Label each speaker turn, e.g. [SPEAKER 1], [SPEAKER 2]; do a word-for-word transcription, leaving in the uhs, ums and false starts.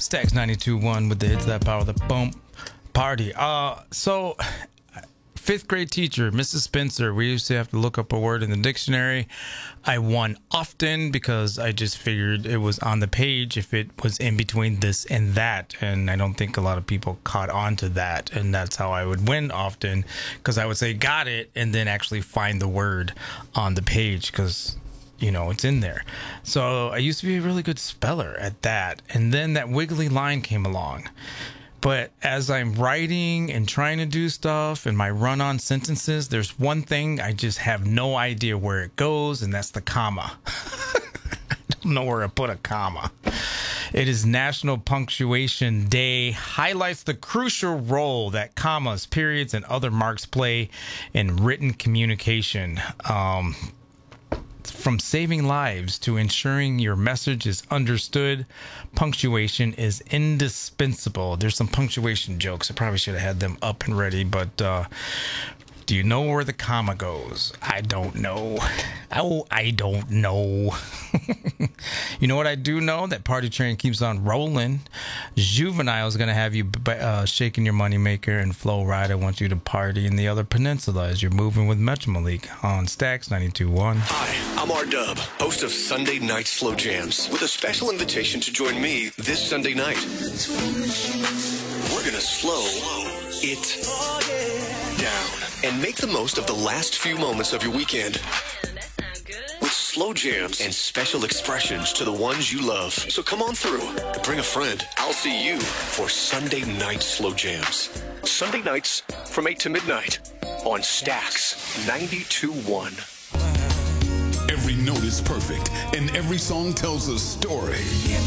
[SPEAKER 1] Stacks ninety-two point one with the hits that power the bump party. Uh, so fifth grade teacher, Missus Spencer, we used to have to look up a word in the dictionary. I won often because I just figured it was on the page if it was in between this and that. And I don't think a lot of people caught on to that. And that's how I would win often, because I would say, got it, and then actually find the word on the page because, you know, it's in there. So I used to be a really good speller at that. And then that wiggly line came along. But as I'm writing and trying to do stuff and my run-on sentences, there's one thing I just have no idea where it goes, and that's the comma. I don't know where I put a comma. It is National Punctuation Day. Highlights the crucial role that commas, periods, and other marks play in written communication. Um... From saving lives to ensuring your message is understood, punctuation is indispensable. There's some punctuation jokes. I probably should have had them up and ready, but uh, do you know where the comma goes? I don't know. Oh, I don't know. You know what I do know? That party train keeps on rolling. Juvenile is going to have you uh, shaking your moneymaker, and Flow Rider wants you to party in the other peninsula as you're moving with Metro Malik on Stacks ninety-two point one.
[SPEAKER 2] Hi, I'm R-Dub, host of Sunday Night Slow Jams, with a special invitation to join me this Sunday night. We're going to slow it down and make the most of the last few moments of your weekend. With slow jams and special expressions to the ones you love. So come on through and bring a friend. I'll see you for Sunday Night Slow Jams. Sunday nights from eight to midnight on Stacks ninety-two point one.
[SPEAKER 3] Every note is perfect, and every song tells a story.